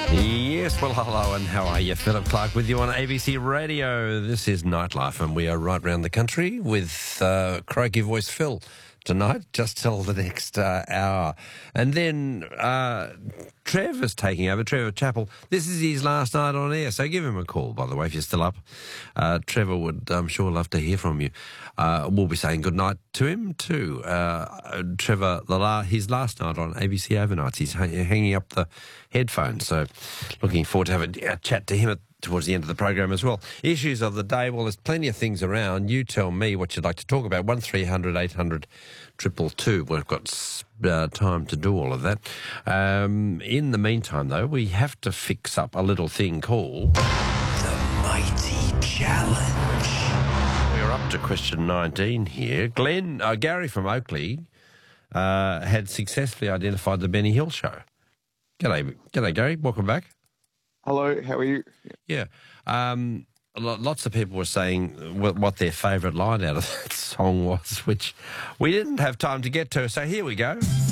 Yes, well, hello, and how are you? Philip Clark with you on ABC Radio. This is Nightlife, and we are right round the country with Croaky Voice Phil tonight, just till the next hour. And then Trev is taking over, Trevor Chappell. This is his last night on air, so give him a call, by the way, if you're still up. Trevor would, I'm sure, love to hear from you. We'll be saying good night to him too. Trevor, his last night on ABC Overnights, he's hanging up the headphones, so looking forward to having a chat to him towards the end of the program as well. Issues of the day, well, there's plenty of things around. You tell me what you'd like to talk about. 1300 800 222. We've got time to do all of that. In the meantime, though, we have to fix up a little thing called the Mighty Challenge. We're up to question 19 here. Gary from Oakley had successfully identified the Benny Hill Show. G'day, Gary. Welcome back. Hello, how are you? Yeah. Lots of people were saying what their favourite line out of that song was, which we didn't have time to get to, so here we go.